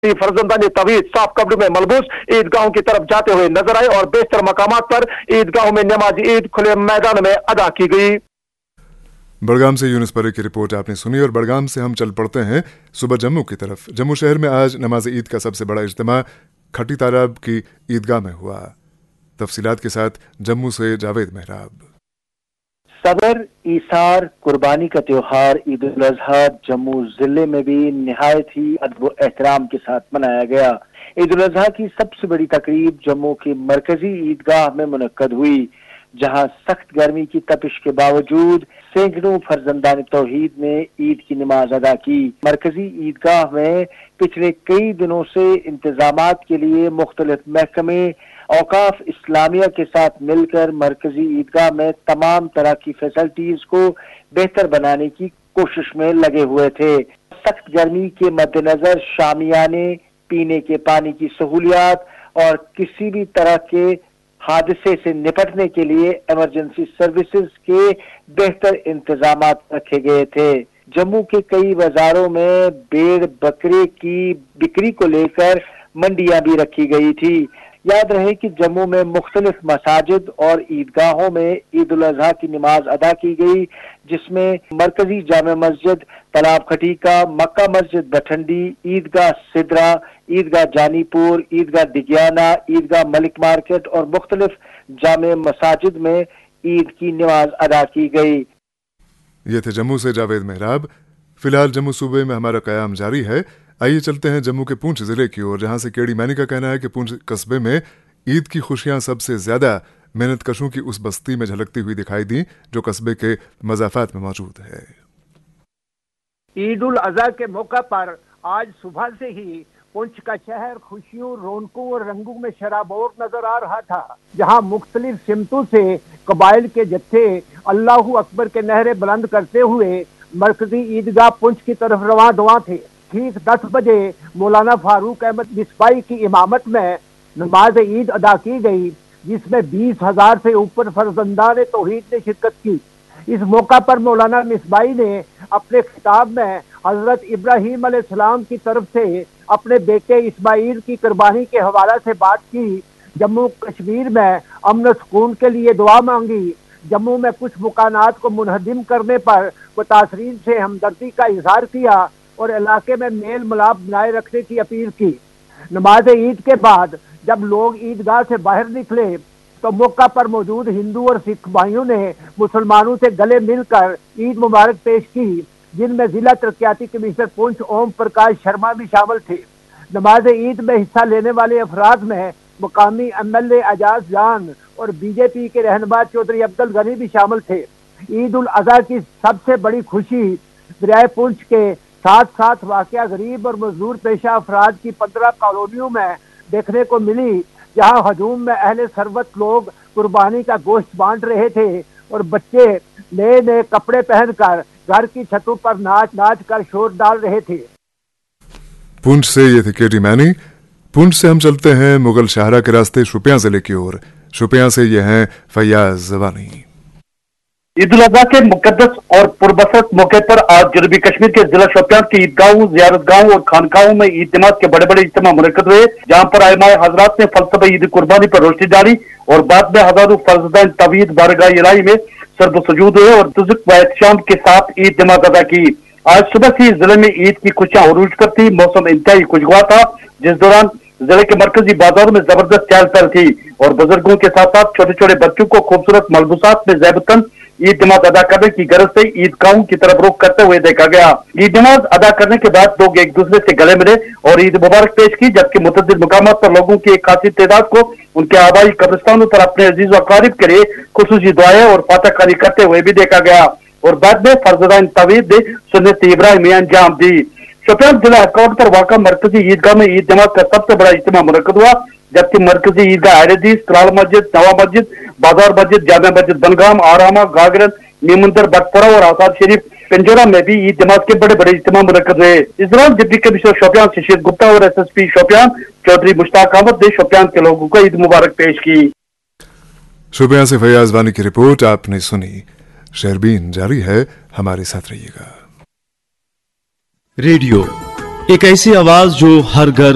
फर्जंदानी तवीज साफ कपड़ों में मलबूस ईदगाहों की तरफ जाते हुए नजर आए और बेशतर मकामात पर ईदगाहों में नमाज ईद खुले मैदान में अदा की गई। बड़गाम से यूनुस परी की रिपोर्ट आपने सुनी और बड़गाम से हम चल पड़ते हैं सुबह जम्मू की तरफ। जम्मू शहर में आज नमाज ईद का सबसे बड़ा इज्तिमा खट्टी तालाब की ईदगाह में हुआ। तफसीलात के साथ जम्मू से जावेद मेहराब। सबर, ईसार, कुर्बानी का त्योहार ईद उल अजहा जम्मू जिले में भी निहायत ही अदब व एहतराम के साथ मनाया गया। ईद उल अजहा की सबसे बड़ी तकरीब जम्मू की मरकजी ईदगाह में मुनक्कद हुई, जहां सख्त गर्मी की तपिश के बावजूद सैकड़ों फर्जंदान तौहीद ने ईद की नमाज अदा की। मरकजी ईदगाह में पिछले कई दिनों से इंतजामात के लिए मुख्तलिफ महकमे औकाफ इस्लामिया के साथ मिलकर मरकजी ईदगाह में तमाम तरह की फैसिलिटीज को बेहतर बनाने की कोशिश में लगे हुए थे। सख्त गर्मी के मद्देनजर शामियाने, पीने के पानी की सहूलियात और किसी भी तरह के हादसे से निपटने के लिए इमरजेंसी सर्विसेज के बेहतर इंतजामात रखे गए थे। जम्मू के कई बाजारों में भेड़ बकरे की बिक्री को लेकर मंडियां भी रखी गई थी। याद रहे कि जम्मू में मुख्तलिफ मसाजिद और ईदगाहों में ईद उल अजहा की नमाज अदा की गई, जिसमें मरकजी जामे मस्जिद तालाब खटीका, मक्का मस्जिद बठंडी, ईदगाह सिदरा, ईदगाह जानीपुर, ईदगाह डिगियाना, ईदगाह मलिक मार्केट और मुख्तलिफ जामे मसाजिद में ईद की नमाज अदा की गई। ये थे जम्मू से जावेद मेहराब। फिलहाल जम्मू सूबे में हमारा कयाम जारी है। आइए चलते हैं जम्मू के पूंछ जिले की ओर, जहां से केडी मैनी का कहना है कि पूंछ कस्बे में ईद की खुशियां सबसे ज्यादा मेहनत कशों की उस बस्ती में झलकती हुई दिखाई दी जो कस्बे के मजाफात में मौजूद है। ईद उल अजहा के मौका पर आज सुबह से ही पुंछ का शहर खुशियों, रौनकों और रंगों में शराबोर नजर आ रहा था, जहां मुख्तलिफ सिमतों से कबाइल के जत्थे अल्लाहू अकबर के नहरे बुलंद करते हुए मरकजी ईदगाह पुंछ की तरफ रवां दवा थे। ठीक 10 बजे मौलाना फारूक अहमद मिसबाई की इमामत में नमाज ईद अदा की गई, जिसमें 20,000 से ऊपर फर्जंदान तौहीद ने शिरकत की। इस मौका पर मौलाना मिसबाई ने अपने खिताब में हजरत इब्राहीम अलैहिस्सलाम की तरफ से अपने बेटे इस्माइल की कुर्बानी के हवाला से बात की। जम्मू कश्मीर में अमन सुकून के लिए दुआ मांगी। जम्मू में कुछ मुकानात को मुनहदिम करने पर मुतासरीन से हमदर्दी का इजहार किया और इलाके में मेल मिलाप बनाए रखने की अपील की। नमाज ईद के बाद जब लोग ईदगाह से बाहर निकले तो मौका पर मौजूद हिंदू और सिख भाइयों ने मुसलमानों से गले मिलकर ईद मुबारक पेश की, जिनमें जिला तरक्याती कमिश्नर पुंछ ओम प्रकाश शर्मा भी शामिल थे। नमाज ईद में हिस्सा लेने वाले अफराद में मुकामी MLA एजाज जान और बीजेपी के रहनुमा चौधरी अब्दुल गनी भी शामिल थे। ईद उल अजहा की सबसे बड़ी खुशी दरियाए पुंछ के साथ साथ वाकया गरीब और मजदूर पेशा अफराद की 15 कॉलोनियों में देखने को मिली, जहां हजूम में अहले सरवत लोग कुर्बानी का गोश्त बांट रहे थे और बच्चे नए नए कपड़े पहनकर घर की छतों पर नाच नाच कर शोर डाल रहे थे। पुंछ से ये थे केडी मैनी। पुंछ से हम चलते हैं मुगल शाहरा के रास्ते शोपियां जिले की ओर। शोपियां से ये हैं फैयाज जवानी। ईद उल अजहा के मुकद्दस और पुरबरकत मौके पर आज जनूबी कश्मीर के जिला शोपियां की ईदगाहों, जियारतगाहों और खानकाहों में ईद नमाज के बड़े बड़े इज्तिमा मुनक्कद हुए, जहां पर आइमाए हजरात ने फलसफे ईद कुर्बानी पर रोशनी डाली और बाद में हजारों फर्जदान तवीद बारगाह इलाही में सर्ब सजूद हुए और तुजुक व एहतशाम के साथ ईद नमाज अदा की। आज सुबह से जिले में ईद की खुशियां उरूज पर थी। मौसम इंतहाई खुशगवार था, जिस दौरान जिले के मरकजी बाजारों में जबरदस्त चहल पहल थी और बुजुर्गों के साथ साथ छोटे छोटे बच्चों को खूबसूरत मलबूसात में ज़ैबतन ईद नमाज अदा करने की गरज से ईदगाहों की तरफ रुख करते हुए देखा गया। ईद नमाज अदा करने के बाद लोग एक दूसरे से गले मिले और ईद मुबारक पेश की, जबकि मुतअद्दिद मुकामात पर लोगों की एक खासी तादाद को उनके आबाई कब्रिस्तानों पर अपने अजीज व अकारिब के लिए खुसूसी दुआएं और फातहखानी करते हुए भी देखा गया और बाद में फर्जदान तवीद ने सुन्नत इब्राहिमी अंजाम दी। शोपियां जिला हेडक्वार्टर पर वाक़ा मरकजी ईदगाह में ईद नमाज का सबसे बड़ा इज्तिमा मुनक्कद हुआ, जबकि मरकजी ईदगाह अहलदीस, तलाल मस्जिद, नवा मस्जिद, बाजार मस्जिद, जामा मस्जिद बनगाम, आरामा, गागरन, नीमुंदर, बटपुरा और आसाद शरीफ पिंजोरा में भी ईद नमाज के बड़े बड़े इज्तिमा मुनक्कद हुए। इस दौरान डिप्टी कमिश्नर शोपियां शिशिर गुप्ता और SSP शोपियां चौधरी मुश्ताक अहमद ने शोपियां के लोगों को ईद मुबारक पेश की। शोपियां से फैयाज वानी की रिपोर्ट आपने सुनी। शेरबीन जारी है, हमारे साथ रहिएगा। रेडियो एक ऐसी आवाज जो हर घर